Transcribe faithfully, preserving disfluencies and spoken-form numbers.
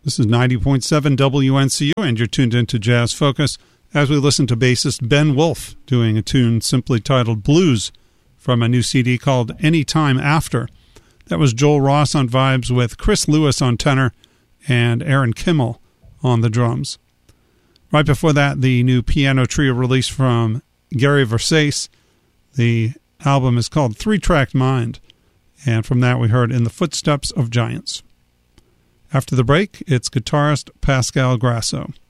This is ninety point seven W N C U, and you're tuned into Jazz Focus as we listen to bassist Ben Wolf doing a tune simply titled Blues from a new C D called Anytime After. That was Joel Ross on vibes with Chris Lewis on tenor and Aaron Kimmel on the drums. Right before that, the new piano trio release from Gary Versace. The album is called Three Track Mind, and from that we heard In the Footsteps of Giants. After the break, it's guitarist Pascal Grasso.